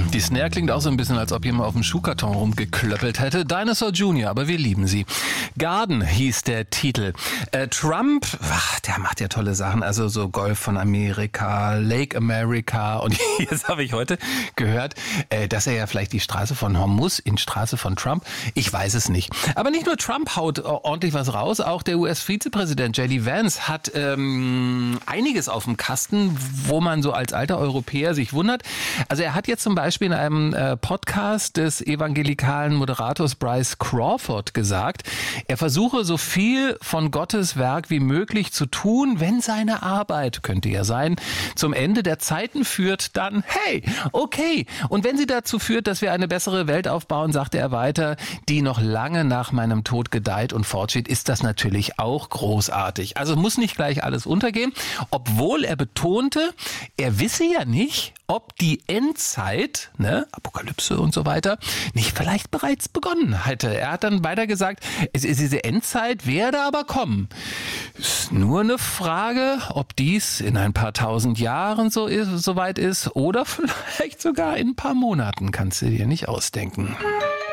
Die Snare klingt auch so ein bisschen, als ob jemand auf dem Schuhkarton rumgeklöppelt hätte. Dinosaur Jr., aber wir lieben sie. Garden hieß der Titel. Trump, der macht ja tolle Sachen, also so Golf von Amerika, Lake America. Und jetzt habe ich heute gehört, dass er ja vielleicht die Straße von Hormuz in Straße von Trump, ich weiß es nicht. Aber nicht nur Trump haut ordentlich was raus, auch der US-Vizepräsident J.D. Vance hat einiges auf dem Kasten, wo man so als alter Europäer sich wundert. Also er hat jetzt zum Beispiel in einem Podcast des evangelikalen Moderators Bryce Crawford gesagt, er versuche so viel von Gottes Werk wie möglich zu tun, wenn seine Arbeit, könnte ja sein, zum Ende der Zeiten führt, dann hey, okay. Und wenn sie dazu führt, dass wir eine bessere Welt aufbauen, sagte er weiter, die noch lange nach meinem Tod gedeiht und fortsteht, ist das natürlich auch großartig. Also muss nicht gleich alles untergehen, obwohl er betonte, er wisse ja nicht, ob die Endzeit, Apokalypse und so weiter, nicht vielleicht bereits begonnen hätte. Er hat dann weiter gesagt, diese Endzeit werde aber kommen. Ist nur eine Frage, ob dies in ein paar tausend Jahren so weit ist oder vielleicht sogar in ein paar Monaten, kannst du dir nicht ausdenken.